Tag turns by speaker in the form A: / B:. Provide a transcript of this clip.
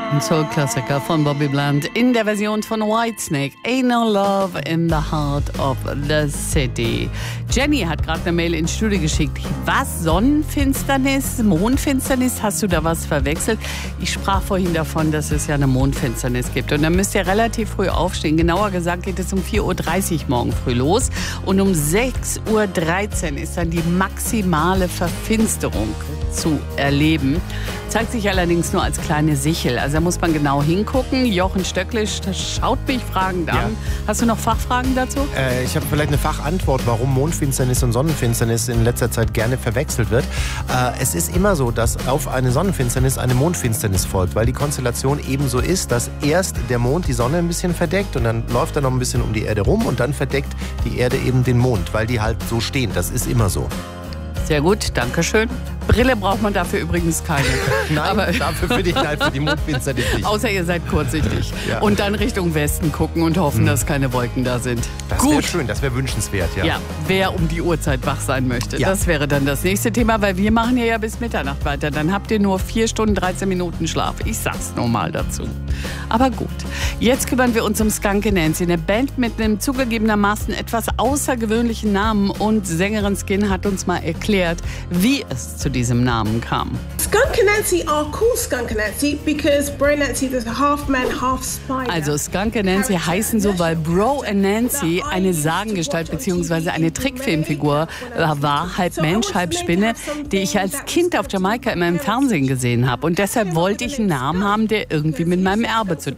A: Ein Soul-Klassiker von Bobby Blunt in der Version von Whitesnake. Ain't no love in the heart of the city. Jenny hat gerade eine Mail ins Studio geschickt. Was? Sonnenfinsternis? Mondfinsternis? Hast du da was verwechselt? Ich sprach vorhin davon, dass es ja eine Mondfinsternis gibt. Und dann müsst ihr relativ früh aufstehen. Genauer gesagt geht es um 4.30 Uhr morgen früh los. Und um 6.13 Uhr ist dann die maximale Verfinsterung zu erleben. Zeigt sich allerdings nur als kleine Sichel. Also da muss man genau hingucken. Jochen Stöcklisch schaut mich fragend an. Hast du noch Fachfragen dazu?
B: Ich habe vielleicht eine Fachantwort, warum Mondfinsternis und Sonnenfinsternis in letzter Zeit gerne verwechselt wird. Es ist immer so, dass auf eine Sonnenfinsternis eine Mondfinsternis folgt, weil die Konstellation eben so ist, dass erst der Mond die Sonne ein bisschen verdeckt und dann läuft er noch ein bisschen um die Erde rum und dann verdeckt die Erde eben den Mond, weil die halt so stehen. Das ist immer so.
A: Sehr gut, danke schön. Brille braucht man dafür übrigens keine.
B: Nein,
A: aber
B: dafür finde ich halt für die Mondfinsternis nicht.
A: Außer ihr seid kurzsichtig.
B: Ja.
A: Und dann Richtung Westen gucken und hoffen, dass keine Wolken da sind.
B: Das wäre schön, das wäre wünschenswert, ja.
A: Ja, wer um die Uhrzeit wach sein möchte.
B: Ja.
A: Das wäre dann das nächste Thema, weil wir machen ja bis Mitternacht weiter. Dann habt ihr nur 4 Stunden, 13 Minuten Schlaf. Ich sag's nur mal dazu. Aber gut, jetzt kümmern wir uns um Skunky Nancy, eine Band mit einem zugegebenermaßen etwas außergewöhnlichen Namen. Und Sängerin Skin hat uns mal erklärt, wie es zu diesem Namen kam.
C: Skunk and Nancy are called Skunk and Nancy because Bro and Nancy is half man, half spider.
A: Also Skunk and Nancy heißen so, weil Bro and Nancy eine Sagengestalt bzw. eine Trickfilmfigur war, halb Mensch, halb Spinne, die ich als Kind auf Jamaika immer im Fernsehen gesehen habe. Und deshalb wollte ich einen Namen haben, der irgendwie mit meinem Erbe zu tun hat.